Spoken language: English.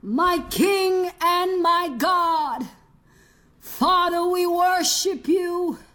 my King and my God. Father, we worship you.